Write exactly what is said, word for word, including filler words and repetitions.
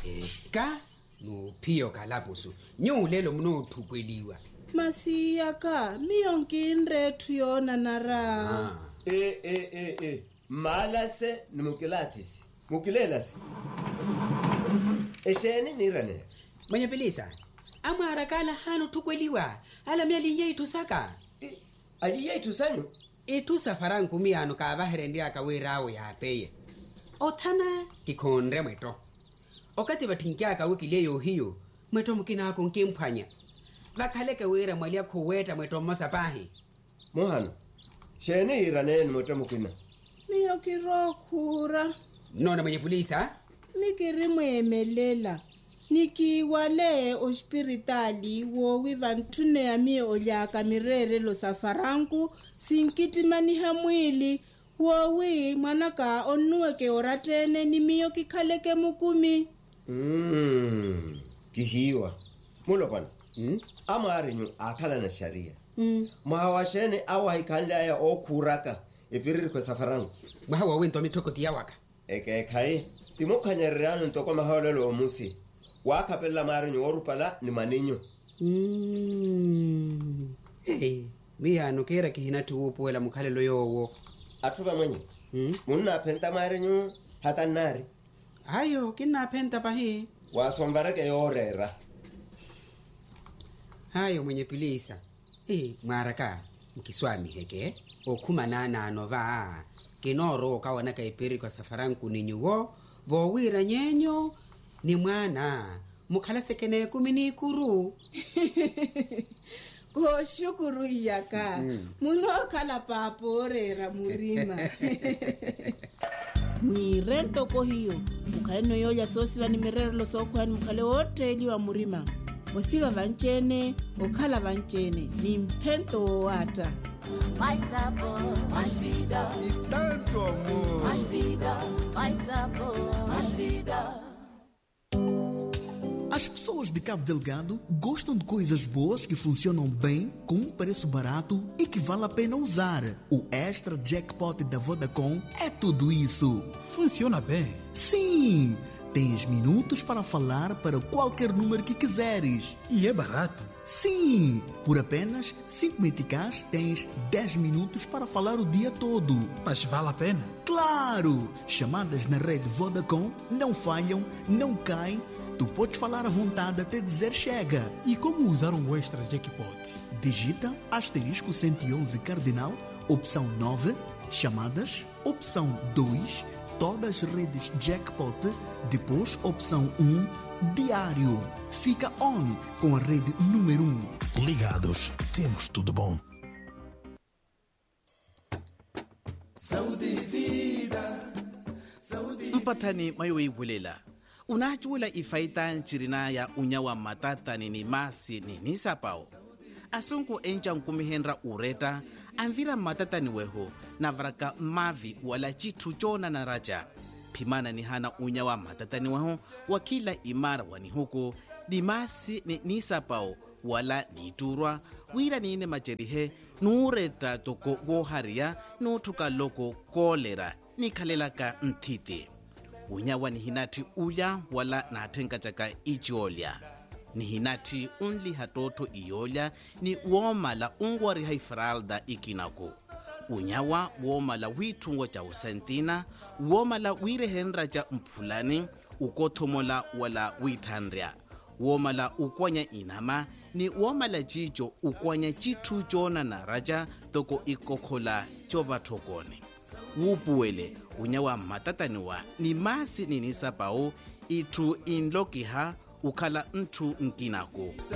Eka no pio kalabusu nyulelo mno thukweliwa masiya ka miyonkinre thuyona nara ah eh eh eh eh malase numukilatisi mukilelas eseni nirane mwenye pelisa amara kala hano thukweliwa ala myali yetu saka ali yetu sanyo etu safaran kumiyano ka baherendia ka werawe ya peye othana kikhonre mweto okati bathinkia ka wikileyo hiyo mweto mukina ko nkemphanya bakhaleke wera mwali akhoweta mweto masapahi mohano shene irane mweto mukina miyokirokhura nona mwenye polisa mikiri mwemelela nikiwale ospiritali wo wivantune ya mi olyaka mirere lo safaranku sinkitimani hamwili wowi mwanaka onuweke oratene ni miyo kikhaleke mukumi mm kihiwa mulopana mm amarinyu akhala na sharia mm mahawashene awa ikhala ya okuraka epiriri kwa safarangu mwawa wento mitokoti yawaka eke kai timokhanyererano ntoko mahawlelo omusi wakapella marinyu orupala ni maninyo mm hey miyano kera kihinatu upuela mukhalelo yowo athuba mwenye mm munna phenta marinyu hatanari ayo kinapenta pahi wasombareke yorera hayo mwenye pilisa eh mwaraka mkiswami heke okhuma nana nova kinoro kawana kaipiri kwa safaranku ninyuwo vowira nyenyo ni mwana mukhala sekene kumini kuru ko shukuru yaka mm. muno kala papo rera murima mwirento ko hiyo mukhale no yoya sosi vani mirero lo sokhwani mukhale hoteli wa murima wasiva vanchene okhala vanchene ni mphento wata mais sabor, mais vida e tanto amor, mais vida, mais sabor, mais vida. As pessoas de Cabo Delgado gostam de coisas boas que funcionam bem, com um preço barato e que vale a pena usar. O Extra Jackpot da Vodacom é tudo isso. Funciona bem? Sim! Tens minutos para falar para qualquer número que quiseres. E é barato? Sim! Por apenas cinco meticais tens dez minutos para falar o dia todo. Mas vale a pena? Claro! Chamadas na rede Vodacom não falham, não caem. Tu podes falar à vontade até dizer chega. E como usar o Extra Jackpot? Digita asterisco cento e onze cardinal, opção nove, chamadas, opção dois, todas as redes Jackpot, depois opção um, diário. Fica on com a rede número um. Ligados, temos tudo bom. saúde e vida, saúde e mpatani mayowe bulela unachula ifaita nchirina ya unyawa matata nini masi nini sapao asunku encha nkumihenra ureta anvira matata ni weho na varaka mavi wala chitu chona na raja pimana ni hana unyawa matata ni weho wakila imara wani huku ni masi nini sapao wala niturwa wira nine majerihe nureta toko goharia nutuka loko kolera nikhalelaka nthiti unyawa ni hinati uya wala nathenka chaka ichiolya ni hinati unli hatoto iyolya ni womala ungwari haifralda ikinako unyawa womala withungo cha usentina womala wirehenra cha mphulani ukothomola wala withanrya womala ukwanya inama ni womala chicho ukwanya chithu chona na raja toko ikokhola chovathokone wupuwele unyawa matataniwa ni masi nini sapao itu inlokiha ukhala nthu nkinako